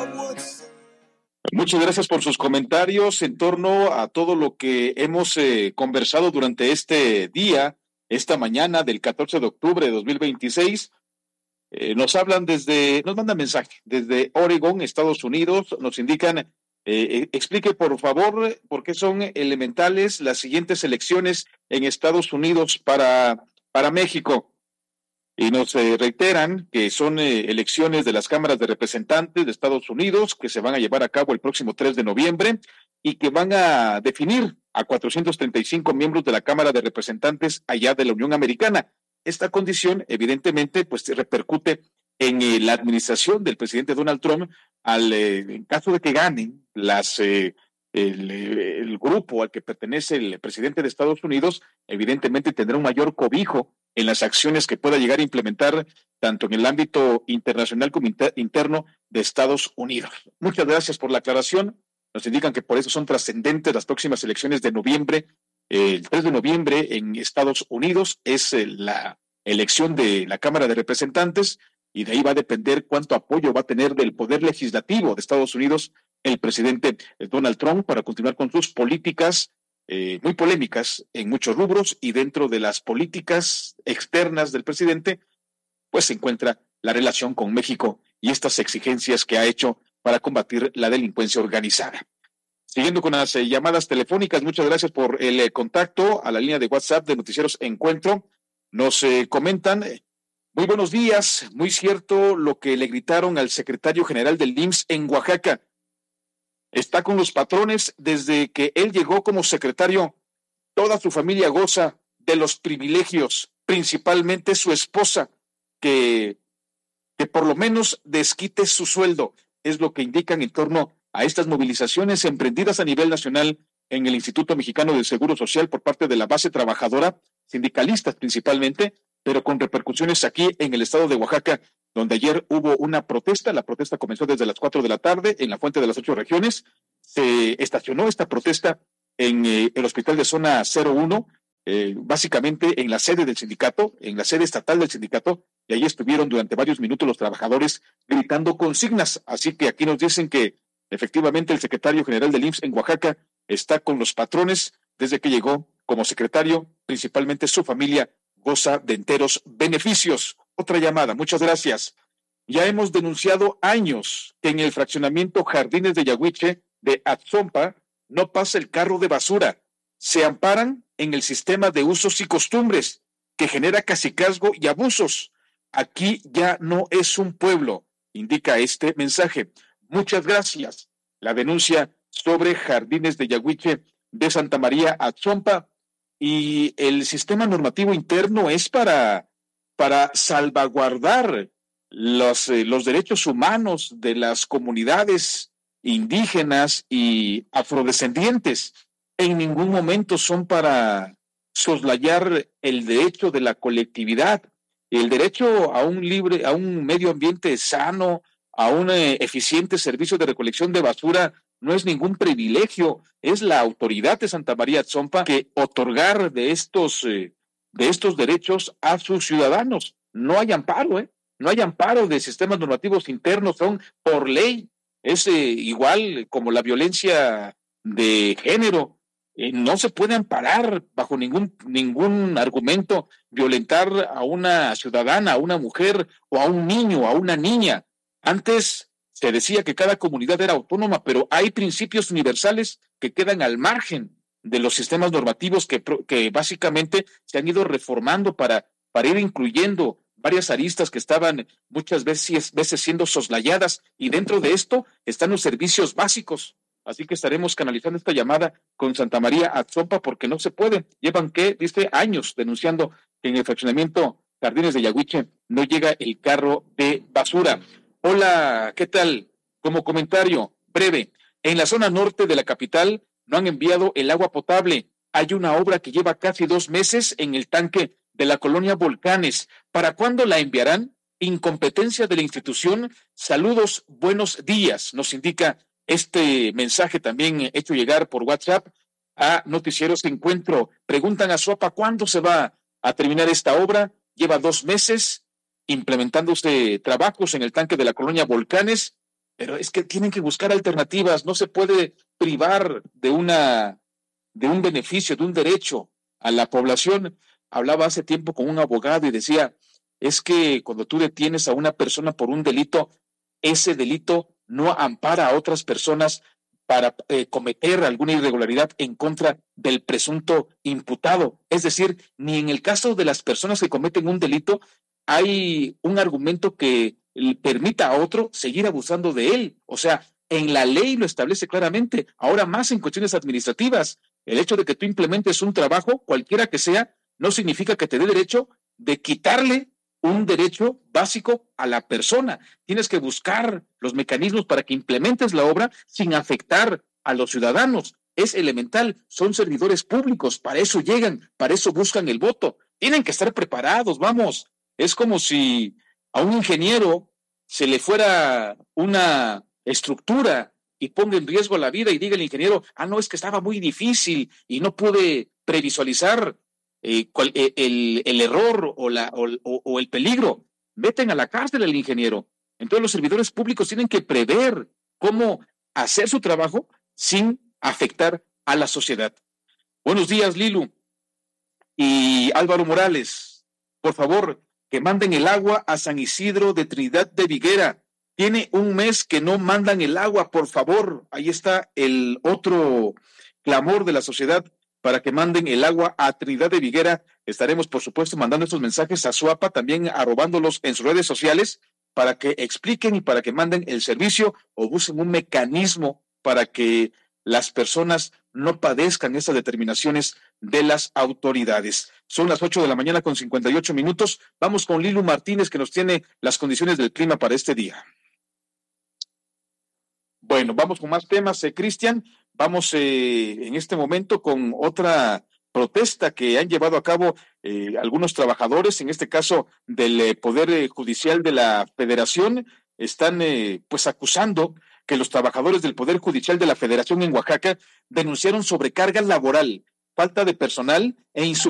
Muchas gracias por sus comentarios en torno a todo lo que hemos conversado durante este día, esta mañana del 14 de octubre de 2026. Nos mandan mensaje desde Oregon, Estados Unidos, nos indican, explique por favor por qué son elementales las siguientes elecciones en Estados Unidos para México. Y nos reiteran que son elecciones de las cámaras de representantes de Estados Unidos que se van a llevar a cabo el próximo 3 de noviembre y que van a definir a 435 miembros de la Cámara de Representantes allá de la Unión Americana. Esta condición, evidentemente, pues repercute en la administración del presidente Donald Trump en caso de que ganen el grupo al que pertenece el presidente de Estados Unidos, evidentemente tendrá un mayor cobijo en las acciones que pueda llegar a implementar tanto en el ámbito internacional como interno de Estados Unidos. Muchas gracias por la aclaración. Nos indican que por eso son trascendentes las próximas elecciones de noviembre. El 3 de noviembre en Estados Unidos es la elección de la Cámara de Representantes y de ahí va a depender cuánto apoyo va a tener del Poder Legislativo de Estados Unidos el presidente Donald Trump para continuar con sus políticas muy polémicas en muchos rubros, y dentro de las políticas externas del presidente, pues se encuentra la relación con México y estas exigencias que ha hecho para combatir la delincuencia organizada. Siguiendo con las llamadas telefónicas, muchas gracias por el contacto a la línea de WhatsApp de Noticieros Encuentro. Nos comentan, muy buenos días, muy cierto lo que le gritaron al secretario general del IMSS en Oaxaca. Está con los patrones desde que él llegó como secretario. Toda su familia goza de los privilegios, principalmente su esposa, que por lo menos desquite su sueldo. Es lo que indican en torno a estas movilizaciones emprendidas a nivel nacional en el Instituto Mexicano del Seguro Social por parte de la base trabajadora, sindicalistas principalmente, pero con repercusiones aquí en el estado de Oaxaca, donde ayer hubo una protesta. La protesta comenzó desde las 4 de la tarde en la Fuente de las 8 Regiones. Se estacionó esta protesta en el hospital de zona 01, básicamente en la sede del sindicato, en la sede estatal del sindicato, y ahí estuvieron durante varios minutos los trabajadores gritando consignas. Así que aquí nos dicen que efectivamente el secretario general del IMSS en Oaxaca está con los patrones desde que llegó como secretario, principalmente su familia goza de enteros beneficios. Otra llamada, muchas gracias. Ya hemos denunciado años que en el fraccionamiento Jardines de Yaguiche de Atzompa no pasa el carro de basura. Se amparan en el sistema de usos y costumbres que genera cacicazgo y abusos. Aquí ya no es un pueblo, indica este mensaje. Muchas gracias. La denuncia sobre Jardines de Yaguiche de Santa María Atzompa, y el sistema normativo interno es para salvaguardar los derechos humanos de las comunidades indígenas y afrodescendientes. En ningún momento son para soslayar el derecho de la colectividad, el derecho a un medio ambiente sano, a un eficiente servicio de recolección de basura. No es ningún privilegio, es la autoridad de Santa María Atzompa que otorgar de estos derechos a sus ciudadanos. No hay amparo, no hay amparo de sistemas normativos internos, son por ley. Es igual como la violencia de género. No se puede amparar bajo ningún argumento violentar a una ciudadana, a una mujer o a un niño, a una niña. Antes se decía que cada comunidad era autónoma, pero hay principios universales que quedan al margen de los sistemas normativos que básicamente se han ido reformando para ir incluyendo varias aristas que estaban muchas veces siendo soslayadas, y dentro de esto están los servicios básicos. Así que estaremos canalizando esta llamada con Santa María Atzompa porque no se puede. Llevan, años denunciando que en el fraccionamiento Jardines de Yaguiche no llega el carro de basura. Hola, ¿qué tal? Como comentario breve, en la zona norte de la capital no han enviado el agua potable. Hay una obra que lleva casi 2 meses en el tanque de la colonia Volcanes. ¿Para cuándo la enviarán? Incompetencia de la institución. Saludos, buenos días. Nos indica este mensaje también hecho llegar por WhatsApp a Noticieros Encuentro. Preguntan a Suapa cuándo se va a terminar esta obra. Lleva 2 meses implementándose trabajos en el tanque de la colonia Volcanes pero es que tienen que buscar alternativas, no se puede privar de un beneficio, de un derecho a la población. Hablaba hace tiempo con un abogado y decía, es que cuando tú detienes a una persona por un delito, ese delito no ampara a otras personas para cometer alguna irregularidad en contra del presunto imputado. Es decir, ni en el caso de las personas que cometen un delito hay un argumento que permita a otro seguir abusando de él. O sea, en la ley lo establece claramente, ahora más en cuestiones administrativas. El hecho de que tú implementes un trabajo, cualquiera que sea, no significa que te dé derecho de quitarle un derecho básico a la persona. Tienes que buscar los mecanismos para que implementes la obra sin afectar a los ciudadanos. Es elemental, son servidores públicos, para eso llegan, para eso buscan el voto. Tienen que estar preparados, vamos. Es como si a un ingeniero se le fuera una estructura y ponga en riesgo la vida y diga el ingeniero, no, es que estaba muy difícil y no pude previsualizar el error o el peligro. Meten a la cárcel al ingeniero. Entonces los servidores públicos tienen que prever cómo hacer su trabajo sin afectar a la sociedad. Buenos días, Lilu y Álvaro Morales. Por favor, que manden el agua a San Isidro de Trinidad de Viguera. Tiene un mes que no mandan el agua, por favor. Ahí está el otro clamor de la sociedad para que manden el agua a Trinidad de Viguera. Estaremos, por supuesto, mandando estos mensajes a Suapa, también arrobándolos en sus redes sociales para que expliquen y para que manden el servicio o busquen un mecanismo para que las personas no padezcan estas determinaciones de las autoridades. Son las 8 de la mañana con 58 minutos. Vamos con Lilu Martínez, que nos tiene las condiciones del clima para este día. Bueno, vamos con más temas, Cristian. Vamos en este momento con otra protesta que han llevado a cabo algunos trabajadores, en este caso del Poder Judicial de la Federación. Están pues acusando que los trabajadores del Poder Judicial de la Federación en Oaxaca denunciaron sobrecarga laboral, falta de personal e insuficiencia